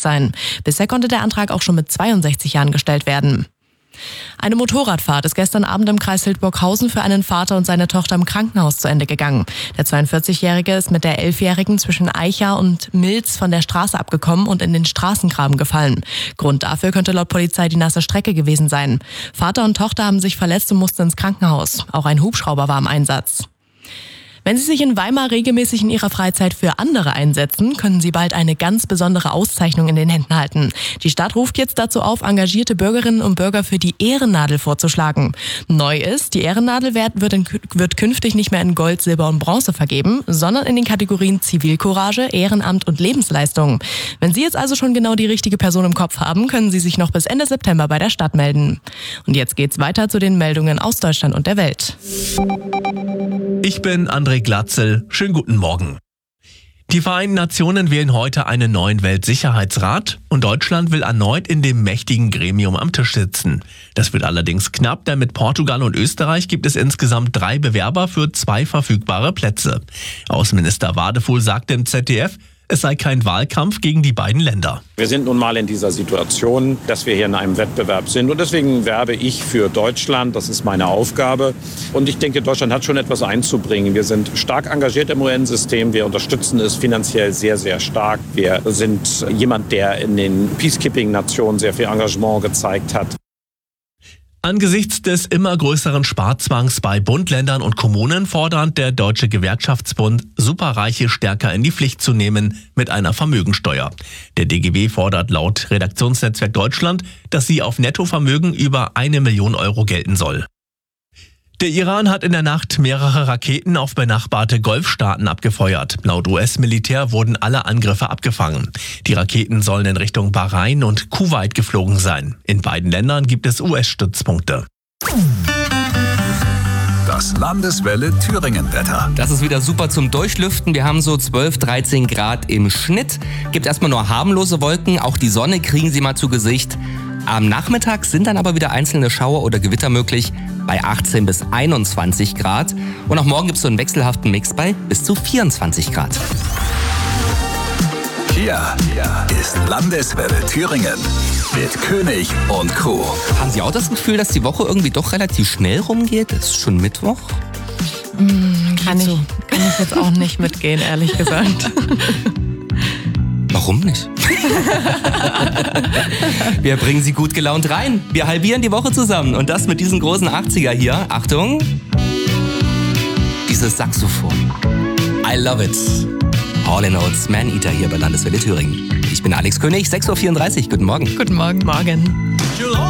sein. Bisher konnte der Antrag auch schon mit 62 Jahren gestellt werden. Eine Motorradfahrt ist gestern Abend im Kreis Hildburghausen für einen Vater und seine Tochter im Krankenhaus zu Ende gegangen. Der 42-Jährige ist mit der 11-Jährigen zwischen Eicha und Milz von der Straße abgekommen und in den Straßengraben gefallen. Grund dafür könnte laut Polizei die nasse Strecke gewesen sein. Vater und Tochter haben sich verletzt und mussten ins Krankenhaus. Auch ein Hubschrauber war im Einsatz. Wenn Sie sich in Weimar regelmäßig in Ihrer Freizeit für andere einsetzen, können Sie bald eine ganz besondere Auszeichnung in den Händen halten. Die Stadt ruft jetzt dazu auf, engagierte Bürgerinnen und Bürger für die Ehrennadel vorzuschlagen. Neu ist, die Ehrennadel wird künftig nicht mehr in Gold, Silber und Bronze vergeben, sondern in den Kategorien Zivilcourage, Ehrenamt und Lebensleistung. Wenn Sie jetzt also schon genau die richtige Person im Kopf haben, können Sie sich noch bis Ende September bei der Stadt melden. Und jetzt geht's weiter zu den Meldungen aus Deutschland und der Welt. Ich bin André Glatzel. Schönen guten Morgen. Die Vereinten Nationen wählen heute einen neuen Weltsicherheitsrat und Deutschland will erneut in dem mächtigen Gremium am Tisch sitzen. Das wird allerdings knapp, denn mit Portugal und Österreich gibt es insgesamt 3 Bewerber für 2 verfügbare Plätze. Außenminister Wadefuhl sagte im ZDF, es sei kein Wahlkampf gegen die beiden Länder. Wir sind nun mal in dieser Situation, dass wir hier in einem Wettbewerb sind. Und deswegen werbe ich für Deutschland. Das ist meine Aufgabe. Und ich denke, Deutschland hat schon etwas einzubringen. Wir sind stark engagiert im UN-System. Wir unterstützen es finanziell sehr, sehr stark. Wir sind jemand, der in den Peacekeeping-Nationen sehr viel Engagement gezeigt hat. Angesichts des immer größeren Sparzwangs bei Bund, Ländern und Kommunen fordert der Deutsche Gewerkschaftsbund, Superreiche stärker in die Pflicht zu nehmen mit einer Vermögensteuer. Der DGB fordert laut Redaktionsnetzwerk Deutschland, dass sie auf Nettovermögen über 1 Million Euro gelten soll. Der Iran hat in der Nacht mehrere Raketen auf benachbarte Golfstaaten abgefeuert. Laut US-Militär wurden alle Angriffe abgefangen. Die Raketen sollen in Richtung Bahrain und Kuwait geflogen sein. In beiden Ländern gibt es US-Stützpunkte. Das Landeswelle Thüringen-Wetter. Das ist wieder super zum Durchlüften. Wir haben so 12, 13 Grad im Schnitt. Gibt erstmal nur harmlose Wolken. Auch die Sonne kriegen Sie mal zu Gesicht. Am Nachmittag sind dann aber wieder einzelne Schauer oder Gewitter möglich bei 18 bis 21 Grad. Und auch morgen gibt es so einen wechselhaften Mix bei bis zu 24 Grad. Hier ist Landeswelle Thüringen mit König und Co. Haben Sie auch das Gefühl, dass die Woche irgendwie doch relativ schnell rumgeht? Es ist schon Mittwoch. Kann ich jetzt auch nicht mitgehen, ehrlich gesagt. Warum nicht? Wir bringen Sie gut gelaunt rein. Wir halbieren die Woche zusammen. Und das mit diesen großen 80er hier. Achtung. Dieses Saxophon. I love it. Hall & Oates Man-Eater hier bei Landeswelle Thüringen. Ich bin Alex König, 6.34 Uhr. Guten Morgen. Guten Morgen.